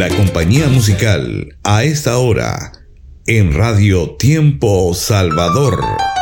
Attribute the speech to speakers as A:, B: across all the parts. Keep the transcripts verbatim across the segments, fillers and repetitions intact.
A: la compañía musical a esta hora en Radio Tiempo Salvador.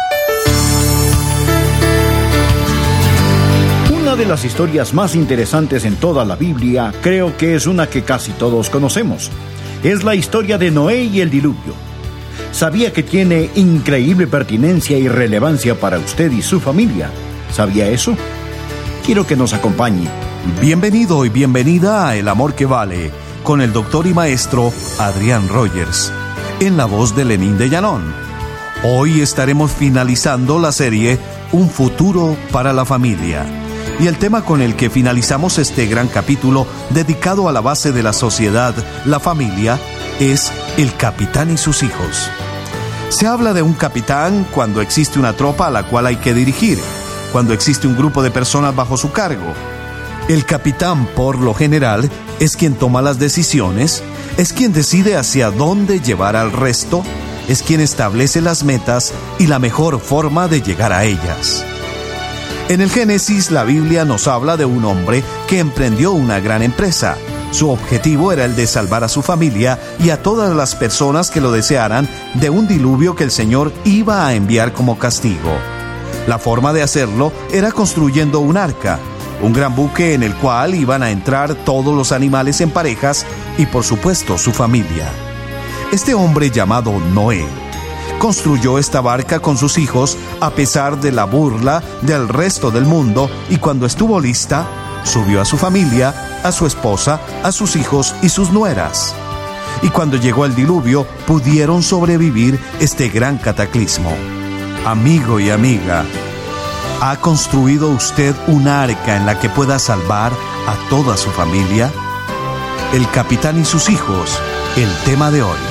B: Una de las historias más interesantes en toda la Biblia creo que es una que casi todos conocemos. Es la historia de Noé y el diluvio. ¿Sabía que tiene increíble pertinencia y relevancia para usted y su familia? ¿Sabía eso? Quiero que nos acompañe.
C: Bienvenido y bienvenida a El Amor que Vale, con el doctor y maestro Adrián Rogers, en la voz de Lenín de Llanón. Hoy estaremos finalizando la serie Un futuro para la familia. Y el tema con el que finalizamos este gran capítulo, dedicado a la base de la sociedad, la familia, es el capitán y sus hijos. Se habla de un capitán cuando existe una tropa a la cual hay que dirigir, cuando existe un grupo de personas bajo su cargo. El capitán, por lo general, es quien toma las decisiones, es quien decide hacia dónde llevar al resto, es quien establece las metas y la mejor forma de llegar a ellas. En el Génesis, la Biblia nos habla de un hombre que emprendió una gran empresa. Su objetivo era el de salvar a su familia y a todas las personas que lo desearan de un diluvio que el Señor iba a enviar como castigo. La forma de hacerlo era construyendo un arca, un gran buque en el cual iban a entrar todos los animales en parejas y, por supuesto, su familia. Este hombre llamado Noé construyó esta barca con sus hijos a pesar de la burla del resto del mundo, y cuando estuvo lista, subió a su familia, a su esposa, a sus hijos y sus nueras. Y cuando llegó el diluvio, pudieron sobrevivir este gran cataclismo. Amigo y amiga, ¿ha construido usted una arca en la que pueda salvar a toda su familia? El capitán y sus hijos, el tema de hoy.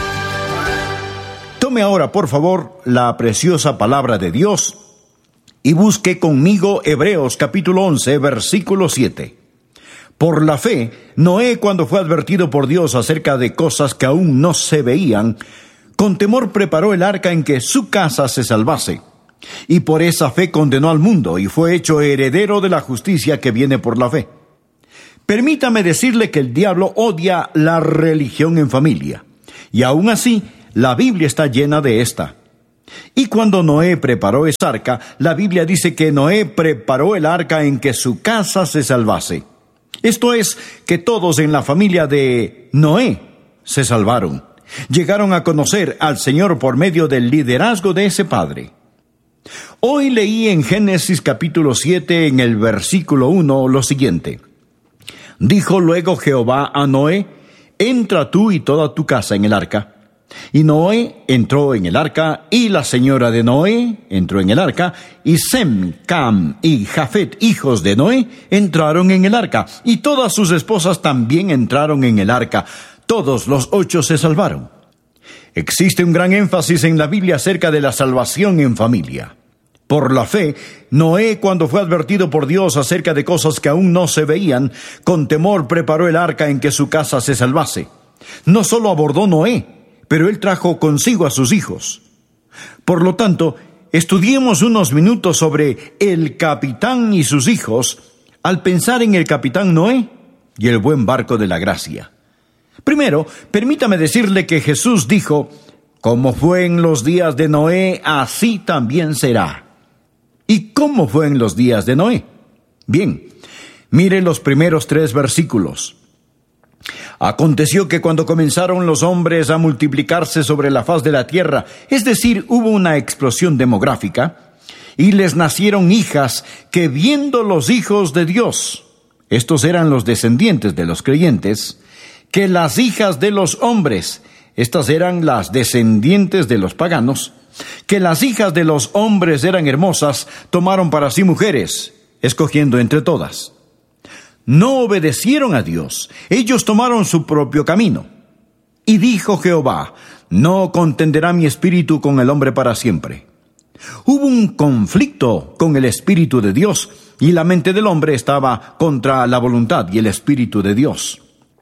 B: Tome ahora, por favor, la preciosa palabra de Dios y busque conmigo Hebreos capítulo once, versículo siete. Por la fe, Noé, cuando fue advertido por Dios acerca de cosas que aún no se veían, con temor preparó el arca en que su casa se salvase. Y por esa fe condenó al mundo y fue hecho heredero de la justicia que viene por la fe. Permítame decirle que el diablo odia la religión en familia, y aún así, la Biblia está llena de esta. Y cuando Noé preparó esa arca, la Biblia dice que Noé preparó el arca en que su casa se salvase. Esto es, que todos en la familia de Noé se salvaron. Llegaron a conocer al Señor por medio del liderazgo de ese padre. Hoy leí en Génesis capítulo siete, en el versículo uno, lo siguiente. Dijo luego Jehová a Noé: entra tú y toda tu casa en el arca. Y Noé entró en el arca, y la señora de Noé entró en el arca, y Sem, Cam y Jafet, hijos de Noé, entraron en el arca, y todas sus esposas también entraron en el arca. Todos los ocho se salvaron. Existe un gran énfasis en la Biblia acerca de la salvación en familia. Por la fe, Noé, cuando fue advertido por Dios acerca de cosas que aún no se veían, con temor preparó el arca en que su casa se salvase. No solo abordó Noé, pero él trajo consigo a sus hijos. Por lo tanto, estudiemos unos minutos sobre el capitán y sus hijos al pensar en el capitán Noé y el buen barco de la gracia. Primero, permítame decirle que Jesús dijo: como fue en los días de Noé, así también será. ¿Y cómo fue en los días de Noé? Bien, mire los primeros tres versículos. Aconteció que cuando comenzaron los hombres a multiplicarse sobre la faz de la tierra, es decir, hubo una explosión demográfica, y les nacieron hijas que, viendo los hijos de Dios, estos eran los descendientes de los creyentes, que las hijas de los hombres, estas eran las descendientes de los paganos, que las hijas de los hombres eran hermosas, tomaron para sí mujeres, escogiendo entre todas. No obedecieron a Dios, ellos tomaron su propio camino. Y dijo Jehová: no contenderá mi espíritu con el hombre para siempre. Hubo un conflicto con el espíritu de Dios, y la mente del hombre estaba contra la voluntad y el espíritu de Dios.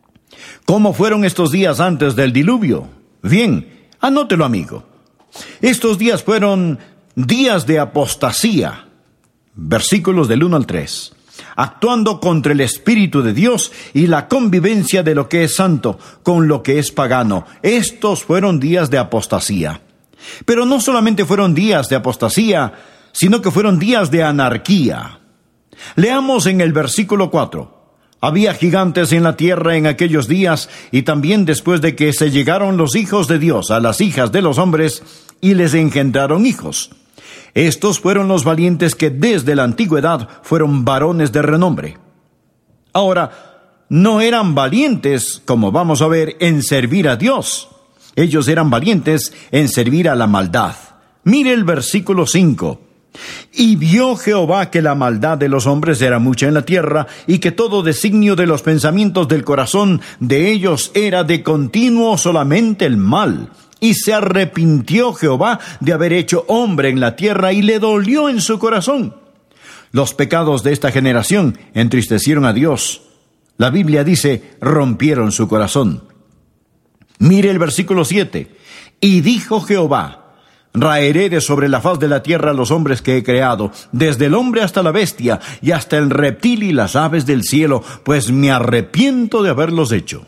B: ¿Cómo fueron estos días antes del diluvio? Bien, anótelo, amigo. Estos días fueron días de apostasía. Versículos del uno al tres. actuando contra el Espíritu de Dios y la convivencia de lo que es santo con lo que es pagano. Estos fueron días de apostasía. Pero no solamente fueron días de apostasía, sino que fueron días de anarquía. Leamos en el versículo cuatro. Había gigantes en la tierra en aquellos días, y también después de que se llegaron los hijos de Dios a las hijas de los hombres, y les engendraron hijos. Estos fueron los valientes que desde la antigüedad fueron varones de renombre. Ahora, no eran valientes, como vamos a ver, en servir a Dios. Ellos eran valientes en servir a la maldad. Mire el versículo cinco. Y vio Jehová que la maldad de los hombres era mucha en la tierra, y que todo designio de los pensamientos del corazón de ellos era de continuo solamente el mal. Y se arrepintió Jehová de haber hecho hombre en la tierra, y le dolió en su corazón. Los pecados de esta generación entristecieron a Dios. La Biblia dice, rompieron su corazón. Mire el versículo siete. Y dijo Jehová, raeré de sobre la faz de la tierra a los hombres que he creado, desde el hombre hasta la bestia, y hasta el reptil y las aves del cielo, pues me arrepiento de haberlos hecho.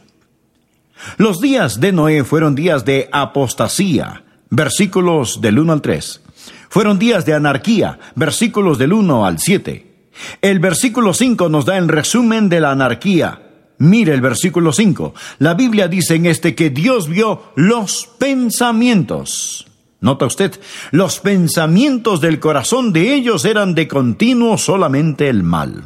B: Los días de Noé fueron días de apostasía, versículos del uno al tres. Fueron días de anarquía, versículos del uno al siete. El versículo cinco nos da el resumen de la anarquía. Mire el versículo cinco. La Biblia dice en este que Dios vio los pensamientos. Nota usted, los pensamientos del corazón de ellos eran de continuo solamente el mal.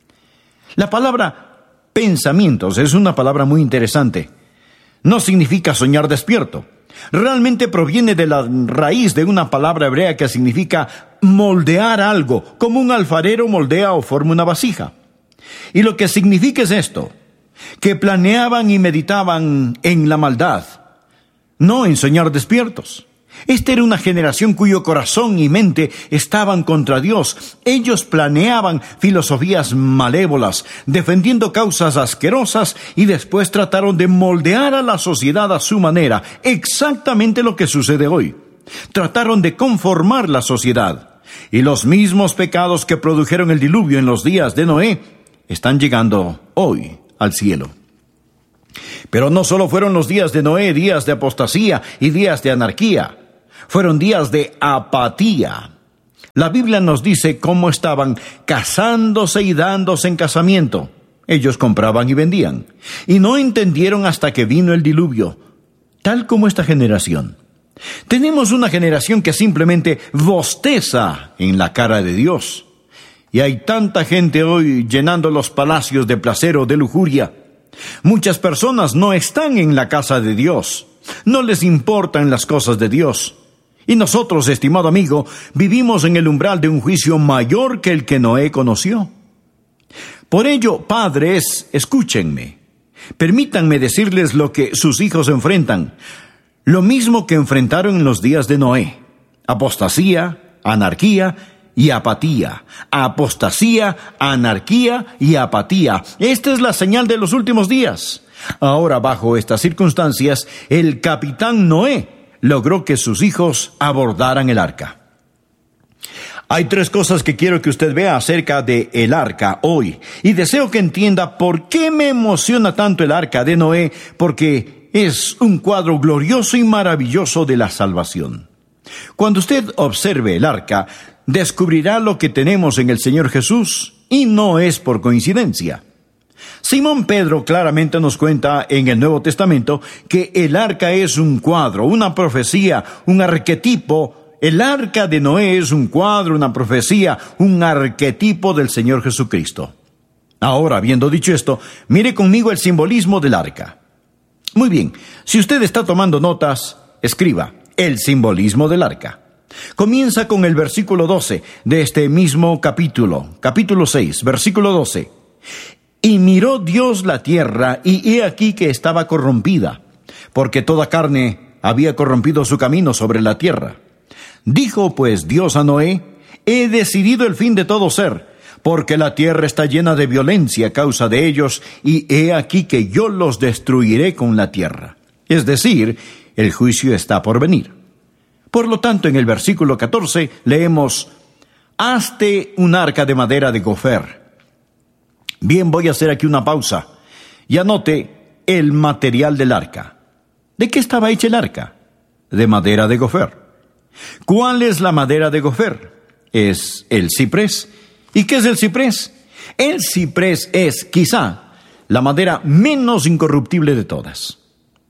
B: La palabra pensamientos es una palabra muy interesante. No significa soñar despierto. Realmente proviene de la raíz de una palabra hebrea que significa moldear algo, como un alfarero moldea o forma una vasija. Y lo que significa es esto, que planeaban y meditaban en la maldad, no en soñar despiertos. Esta era una generación cuyo corazón y mente estaban contra Dios. Ellos planeaban filosofías malévolas, defendiendo causas asquerosas, y después trataron de moldear a la sociedad a su manera, exactamente lo que sucede hoy. Trataron de conformar la sociedad, y los mismos pecados que produjeron el diluvio en los días de Noé están llegando hoy al cielo. Pero no solo fueron los días de Noé días de apostasía y días de anarquía, fueron días de apatía. La Biblia nos dice cómo estaban casándose y dándose en casamiento. Ellos compraban y vendían, y no entendieron hasta que vino el diluvio, tal como esta generación. Tenemos una generación que simplemente bosteza en la cara de Dios. Y hay tanta gente hoy llenando los palacios de placer o de lujuria. Muchas personas no están en la casa de Dios. No les importan las cosas de Dios. Y nosotros, estimado amigo, vivimos en el umbral de un juicio mayor que el que Noé conoció. Por ello, padres, escúchenme. Permítanme decirles lo que sus hijos enfrentan. Lo mismo que enfrentaron en los días de Noé. Apostasía, anarquía y apatía. Apostasía, anarquía y apatía. Esta es la señal de los últimos días. Ahora, bajo estas circunstancias, el capitán Noé logró que sus hijos abordaran el arca. Hay tres cosas que quiero que usted vea acerca de el arca hoy, y deseo que entienda por qué me emociona tanto el arca de Noé, porque es un cuadro glorioso y maravilloso de la salvación. Cuando usted observe el arca, descubrirá lo que tenemos en el Señor Jesús, y no es por coincidencia. Simón Pedro claramente nos cuenta en el Nuevo Testamento que el arca es un cuadro, una profecía, un arquetipo. El arca de Noé es un cuadro, una profecía, un arquetipo del Señor Jesucristo. Ahora, habiendo dicho esto, mire conmigo el simbolismo del arca. Muy bien, si usted está tomando notas, escriba el simbolismo del arca. Comienza con el versículo doce de este mismo capítulo, capítulo seis, versículo doce. Y miró Dios la tierra, y he aquí que estaba corrompida, porque toda carne había corrompido su camino sobre la tierra. Dijo pues Dios a Noé, he decidido el fin de todo ser, porque la tierra está llena de violencia a causa de ellos, y he aquí que yo los destruiré con la tierra. Es decir, el juicio está por venir. Por lo tanto, en el versículo catorce leemos, hazte un arca de madera de gofer. Bien, voy a hacer aquí una pausa y anote el material del arca. ¿De qué estaba hecha el arca? De madera de gofer. ¿Cuál es la madera de gofer? Es el ciprés. ¿Y qué es el ciprés? El ciprés es, quizá, la madera menos incorruptible de todas.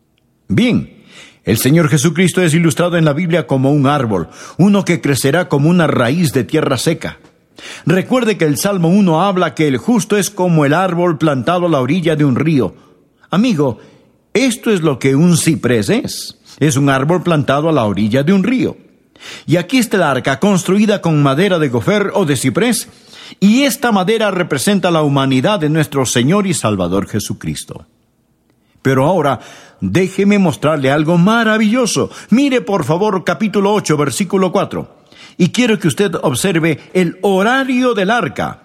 B: Bien, el Señor Jesucristo es ilustrado en la Biblia como un árbol, uno que crecerá como una raíz de tierra seca. Recuerde que el Salmo uno habla que el justo es como el árbol plantado a la orilla de un río. Amigo, esto es lo que un ciprés es. Es un árbol plantado a la orilla de un río. Y aquí está el arca, construida con madera de gofer o de ciprés, y esta madera representa la humanidad de nuestro Señor y Salvador Jesucristo. Pero ahora, déjeme mostrarle algo maravilloso. Mire, por favor, capítulo ocho, versículo cuatro. Y quiero que usted observe el horario del arca.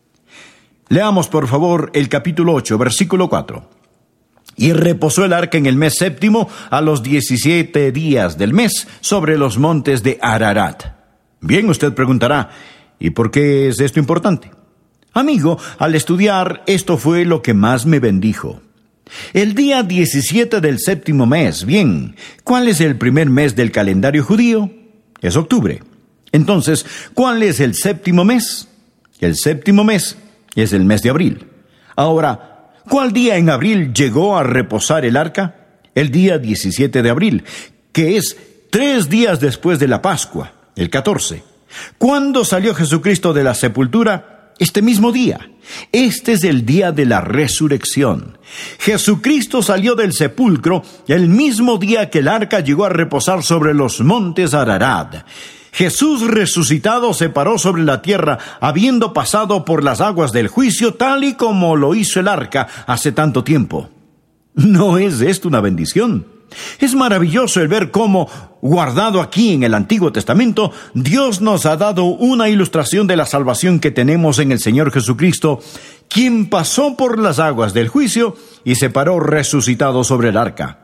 B: Leamos, por favor, el capítulo ocho, versículo cuatro. Y reposó el arca en el mes séptimo, a los diecisiete días del mes, sobre los montes de Ararat. Bien, usted preguntará, ¿y por qué es esto importante? Amigo, al estudiar, esto fue lo que más me bendijo. El día diecisiete del séptimo mes, bien, ¿cuál es el primer mes del calendario judío? Es octubre. Entonces, ¿cuál es el séptimo mes? El séptimo mes es el mes de abril. Ahora, ¿cuál día en abril llegó a reposar el arca? El día diecisiete de abril, que es tres días después de la Pascua, el catorce. ¿Cuándo salió Jesucristo de la sepultura? Este mismo día. Este es el día de la resurrección. Jesucristo salió del sepulcro el mismo día que el arca llegó a reposar sobre los montes Ararat. Jesús resucitado se paró sobre la tierra, habiendo pasado por las aguas del juicio, tal y como lo hizo el arca hace tanto tiempo. ¿No es esto una bendición? Es maravilloso el ver cómo, guardado aquí en el Antiguo Testamento, Dios nos ha dado una ilustración de la salvación que tenemos en el Señor Jesucristo, quien pasó por las aguas del juicio y se paró resucitado sobre el arca.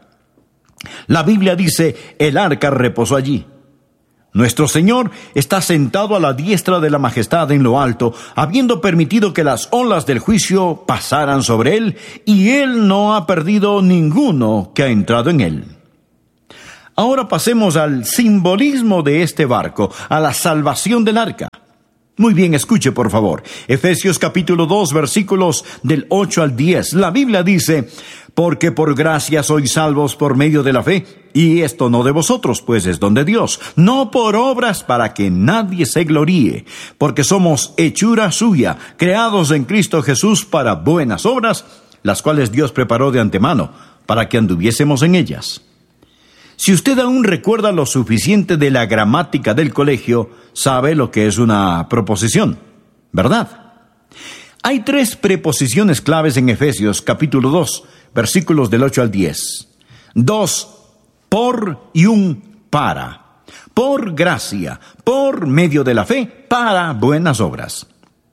B: La Biblia dice, el arca reposó allí. Nuestro Señor está sentado a la diestra de la majestad en lo alto, habiendo permitido que las olas del juicio pasaran sobre Él, y Él no ha perdido ninguno que ha entrado en Él. Ahora pasemos al simbolismo de este barco, a la salvación del arca. Muy bien, escuche por favor. Efesios capítulo dos, versículos del ocho al diez. La Biblia dice, porque por gracia sois salvos por medio de la fe, y esto no de vosotros, pues es don de Dios, no por obras para que nadie se gloríe, porque somos hechura suya, creados en Cristo Jesús para buenas obras, las cuales Dios preparó de antemano, para que anduviésemos en ellas. Si usted aún recuerda lo suficiente de la gramática del colegio, sabe lo que es una proposición, ¿verdad? Hay tres preposiciones claves en Efesios capítulo dos, versículos del ocho al diez. Dos, por y un para. Por gracia, por medio de la fe, para buenas obras.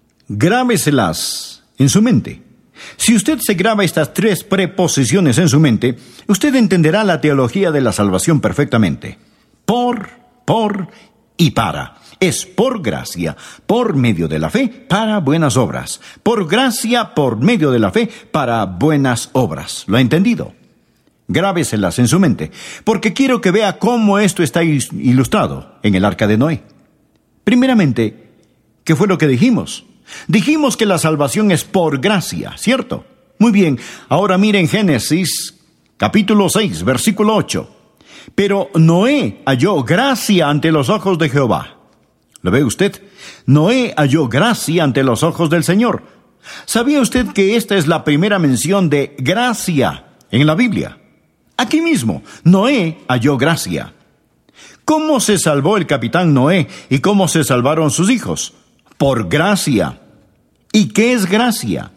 B: Grábeselas en su mente. Si usted se graba estas tres preposiciones en su mente, usted entenderá la teología de la salvación perfectamente. Por, por y para. Es por gracia, por medio de la fe, para buenas obras. Por gracia, por medio de la fe, para buenas obras. ¿Lo ha entendido? Grábeselas en su mente, porque quiero que vea cómo esto está ilustrado en el arca de Noé. Primeramente, ¿qué fue lo que dijimos? Dijimos que la salvación es por gracia, ¿cierto? Muy bien, ahora miren Génesis, capítulo seis, versículo ocho. Pero Noé halló gracia ante los ojos de Jehová. ¿Lo ve usted? Noé halló gracia ante los ojos del Señor. ¿Sabía usted que esta es la primera mención de gracia en la Biblia? Aquí mismo, Noé halló gracia. ¿Cómo se salvó el capitán Noé y cómo se salvaron sus hijos? Por gracia. ¿Y qué es gracia?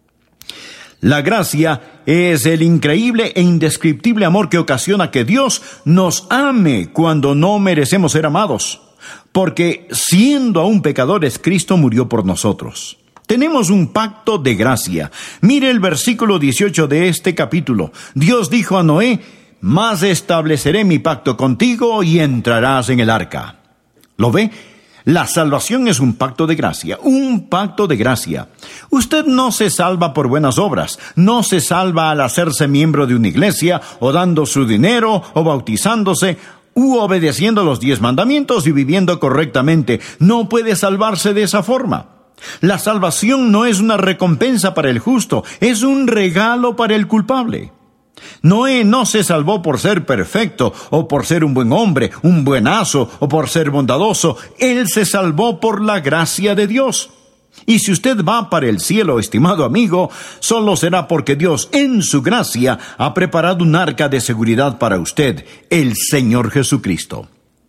B: La gracia es el increíble e indescriptible amor que ocasiona que Dios nos ame cuando no merecemos ser amados, porque siendo aún pecadores, Cristo murió por nosotros. Tenemos un pacto de gracia. Mire el versículo dieciocho de este capítulo. Dios dijo a Noé, mas estableceré mi pacto contigo y entrarás en el arca. ¿Lo ve? La salvación es un pacto de gracia, un pacto de gracia. Usted no se salva por buenas obras, no se salva al hacerse miembro de una iglesia, o dando su dinero, o bautizándose, u obedeciendo los diez mandamientos y viviendo correctamente. No puede salvarse de esa forma. La salvación no es una recompensa para el justo, es un regalo para el culpable. Noé no se salvó por ser perfecto, o por ser un buen hombre, un buenazo, o por ser bondadoso. Él se salvó por la gracia de Dios. Y si usted va para el cielo, estimado amigo, solo será porque Dios, en su gracia, ha preparado un arca de seguridad para usted, el Señor Jesucristo.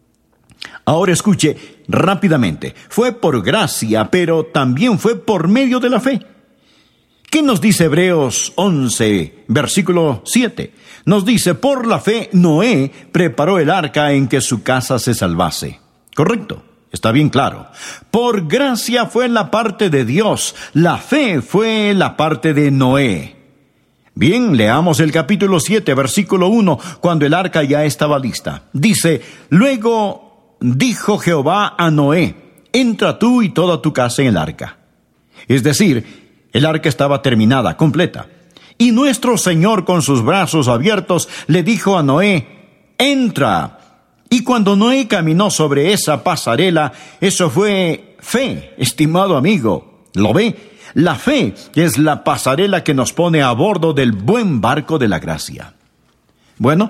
B: Ahora escuche rápidamente. Fue por gracia, pero también fue por medio de la fe. ¿Qué nos dice Hebreos once, versículo siete? Nos dice, por la fe Noé preparó el arca en que su casa se salvase. Correcto, está bien claro. Por gracia fue la parte de Dios, la fe fue la parte de Noé. Bien, leamos el capítulo siete, versículo uno, cuando el arca ya estaba lista. Dice, luego dijo Jehová a Noé, entra tú y toda tu casa en el arca. Es decir, el arca estaba terminada, completa. Y nuestro Señor, con sus brazos abiertos, le dijo a Noé, entra. Y cuando Noé caminó sobre esa pasarela, eso fue fe, estimado amigo. ¿Lo ve? La fe es la pasarela que nos pone a bordo del buen barco de la gracia. Bueno,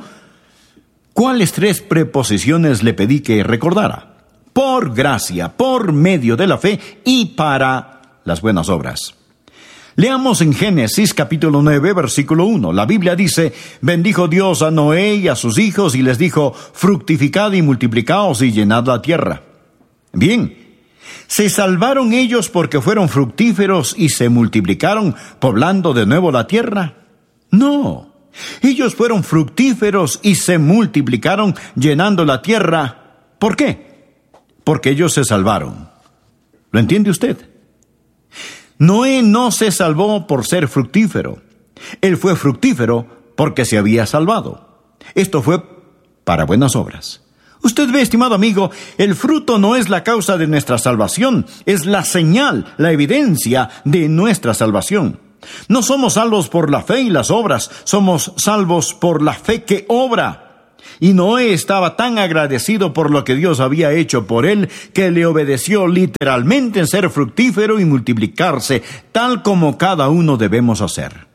B: ¿cuáles tres preposiciones le pedí que recordara? Por gracia, por medio de la fe y para las buenas obras. Leamos en Génesis capítulo nueve, versículo uno. La Biblia dice, bendijo Dios a Noé y a sus hijos y les dijo, fructificad y multiplicaos y llenad la tierra. Bien, ¿se salvaron ellos porque fueron fructíferos y se multiplicaron, poblando de nuevo la tierra? No, ellos fueron fructíferos y se multiplicaron, llenando la tierra. ¿Por qué? Porque ellos se salvaron. ¿Lo entiende usted? Noé no se salvó por ser fructífero. Él fue fructífero porque se había salvado. Esto fue para buenas obras. Usted ve, estimado amigo, el fruto no es la causa de nuestra salvación, es la señal, la evidencia de nuestra salvación. No somos salvos por la fe y las obras, somos salvos por la fe que obra. Y Noé estaba tan agradecido por lo que Dios había hecho por él, que le obedeció literalmente en ser fructífero y multiplicarse, tal como cada uno debemos hacer.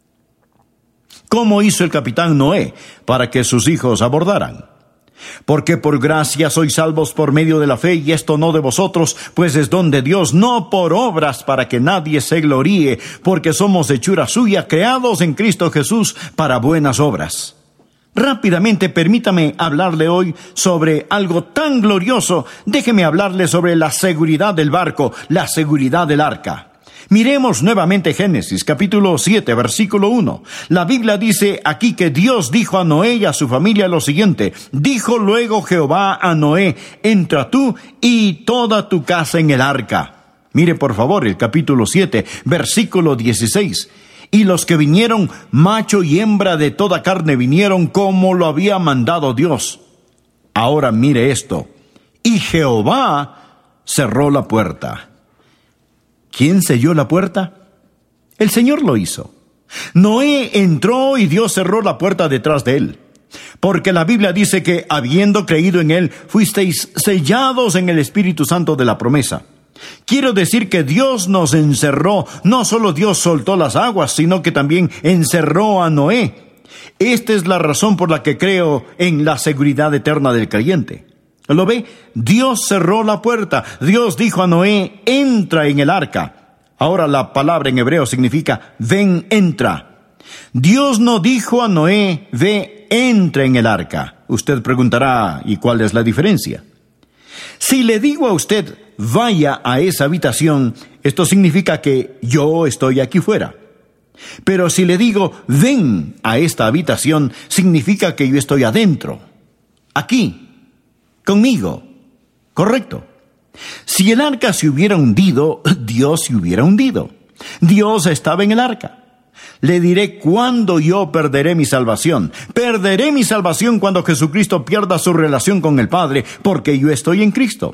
B: ¿Cómo hizo el capitán Noé para que sus hijos abordaran? Porque por gracia sois salvos por medio de la fe, y esto no de vosotros, pues es don de Dios, no por obras para que nadie se gloríe, porque somos hechura suya, creados en Cristo Jesús para buenas obras. Rápidamente, permítame hablarle hoy sobre algo tan glorioso. Déjeme hablarle sobre la seguridad del barco, la seguridad del arca. Miremos nuevamente Génesis, capítulo siete, versículo uno. La Biblia dice aquí que Dios dijo a Noé y a su familia lo siguiente. Dijo luego Jehová a Noé, entra tú y toda tu casa en el arca. Mire por favor el capítulo siete, versículo dieciséis. Y los que vinieron, macho y hembra de toda carne, vinieron como lo había mandado Dios. Ahora mire esto. Y Jehová cerró la puerta. ¿Quién selló la puerta? El Señor lo hizo. Noé entró y Dios cerró la puerta detrás de él. Porque la Biblia dice que, habiendo creído en él, fuisteis sellados en el Espíritu Santo de la promesa. Quiero decir que Dios nos encerró. No solo Dios soltó las aguas, sino que también encerró a Noé. Esta es la razón por la que creo en la seguridad eterna del creyente. ¿Lo ve? Dios cerró la puerta. Dios dijo a Noé, entra en el arca. Ahora la palabra en hebreo significa, ven, entra. Dios no dijo a Noé, ve, entra en el arca. Usted preguntará, ¿y cuál es la diferencia? Si le digo a usted, vaya a esa habitación, esto significa que yo estoy aquí fuera. Pero si le digo, ven a esta habitación, significa que yo estoy adentro, aquí, conmigo. ¿Correcto? Si el arca se hubiera hundido, Dios se hubiera hundido. Dios estaba en el arca. Le diré cuándo yo perderé mi salvación. Perderé mi salvación cuando Jesucristo pierda su relación con el Padre, porque yo estoy en Cristo.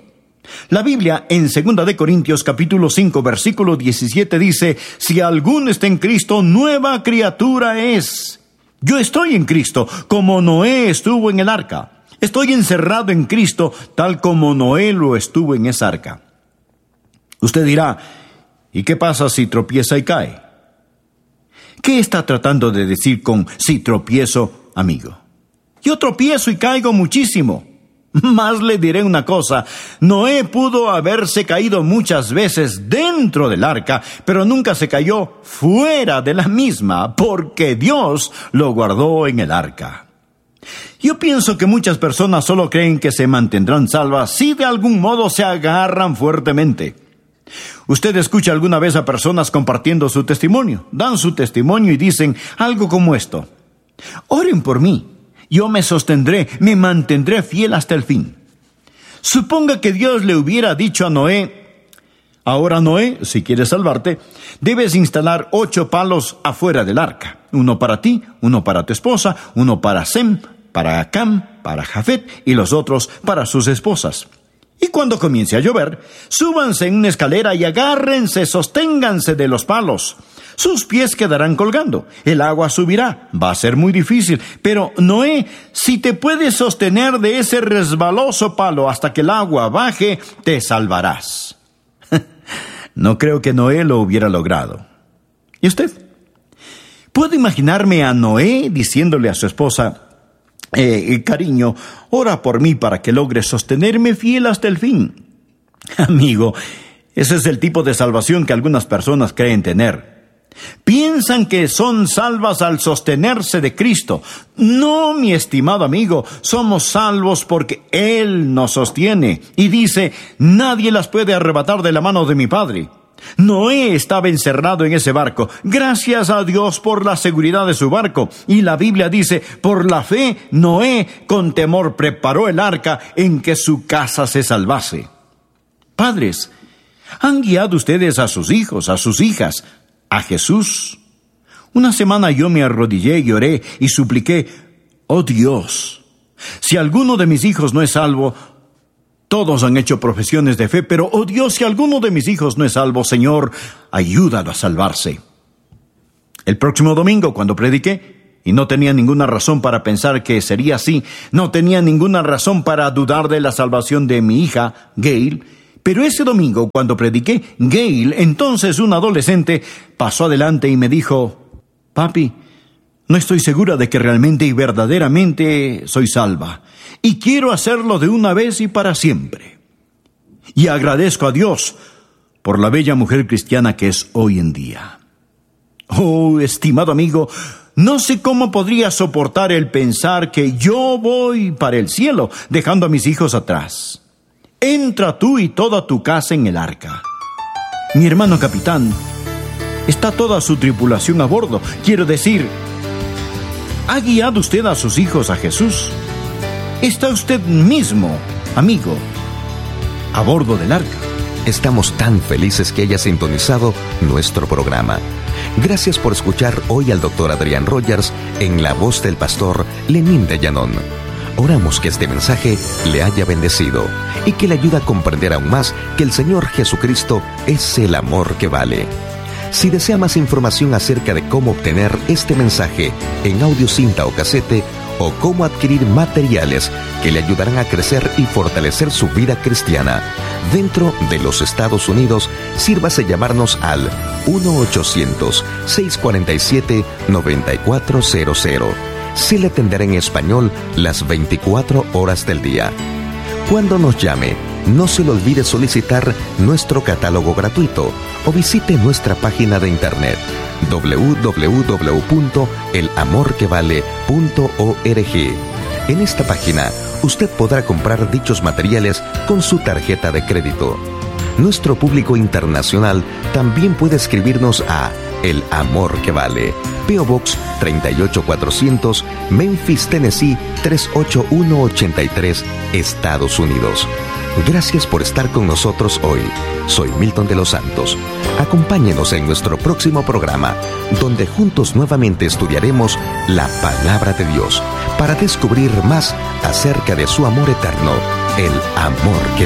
B: La Biblia en segunda de Corintios capítulo cinco versículo diecisiete dice: si alguno está en Cristo, nueva criatura es. Yo estoy en Cristo, como Noé estuvo en el arca. Estoy encerrado en Cristo, tal como Noé lo estuvo en esa arca. Usted dirá: ¿y qué pasa si tropieza y cae? ¿Qué está tratando de decir con si tropiezo, amigo? Yo tropiezo y caigo muchísimo. Más le diré una cosa: Noé pudo haberse caído muchas veces dentro del arca, pero nunca se cayó fuera de la misma, porque Dios lo guardó en el arca. Yo pienso que muchas personas solo creen que se mantendrán salvas si de algún modo se agarran fuertemente. Usted escucha alguna vez a personas compartiendo su testimonio, dan su testimonio y dicen algo como esto: oren por mí, yo me sostendré, me mantendré fiel hasta el fin. Suponga que Dios le hubiera dicho a Noé: ahora Noé, si quieres salvarte, debes instalar ocho palos afuera del arca, uno para ti, uno para tu esposa, uno para Sem, para Cam, para Jafet y los otros para sus esposas. Y cuando comience a llover, súbanse en una escalera y agárrense, sosténganse de los palos. Sus pies quedarán colgando, el agua subirá, va a ser muy difícil, pero Noé, si te puedes sostener de ese resbaloso palo hasta que el agua baje, te salvarás. No creo que Noé lo hubiera logrado. ¿Y usted? Puedo imaginarme a Noé diciéndole a su esposa: Eh, cariño, ora por mí para que logre sostenerme fiel hasta el fin. Amigo, ese es el tipo de salvación que algunas personas creen tener. Piensan que son salvas al sostenerse de Cristo. No, mi estimado amigo, somos salvos porque Él nos sostiene. Y dice: nadie las puede arrebatar de la mano de mi Padre. Noé estaba encerrado en ese barco, gracias a Dios por la seguridad de su barco. Y la Biblia dice: por la fe, Noé con temor preparó el arca en que su casa se salvase. Padres, ¿han guiado ustedes a sus hijos, a sus hijas, a Jesús? Una semana yo me arrodillé y oré y supliqué: oh Dios, si alguno de mis hijos no es salvo, todos han hecho profesiones de fe, pero, oh Dios, si alguno de mis hijos no es salvo, Señor, ayúdalo a salvarse. El próximo domingo, cuando prediqué, y no tenía ninguna razón para pensar que sería así, no tenía ninguna razón para dudar de la salvación de mi hija, Gail, pero ese domingo, cuando prediqué, Gail, entonces un adolescente, pasó adelante y me dijo: papi, no estoy segura de que realmente y verdaderamente soy salva, y quiero hacerlo de una vez y para siempre. Y agradezco a Dios por la bella mujer cristiana que es hoy en día. Oh, estimado amigo, no sé cómo podría soportar el pensar que yo voy para el cielo, dejando a mis hijos atrás. Entra tú y toda tu casa en el arca. Mi hermano capitán, está toda su tripulación a bordo. Quiero decir, ¿ha guiado usted a sus hijos a Jesús? ¿Está usted mismo, amigo, a bordo del arca?
D: Estamos tan felices que haya sintonizado nuestro programa. Gracias por escuchar hoy al doctor Adrián Rogers en la voz del pastor Lenín de Llanón. Oramos que este mensaje le haya bendecido y que le ayude a comprender aún más que el Señor Jesucristo es el amor que vale. Si desea más información acerca de cómo obtener este mensaje en audio cinta o casete, o cómo adquirir materiales que le ayudarán a crecer y fortalecer su vida cristiana dentro de los Estados Unidos, sírvase llamarnos al uno ochocientos, seiscientos cuarenta y siete, noventa y cuatro cero cero. Se le atenderá en español las veinticuatro horas del día. Cuando nos llame, no se le olvide solicitar nuestro catálogo gratuito o visite nuestra página de internet doble u doble u doble u punto el amor que vale punto org. En esta página, usted podrá comprar dichos materiales con su tarjeta de crédito. Nuestro público internacional también puede escribirnos a El Amor que Vale, P O Box treinta y ocho cuatrocientos, Memphis, Tennessee tres ocho uno ocho tres, Estados Unidos. Gracias por estar con nosotros hoy. Soy Milton de los Santos. Acompáñenos en nuestro próximo programa, donde juntos nuevamente estudiaremos la Palabra de Dios para descubrir más acerca de su amor eterno, el amor que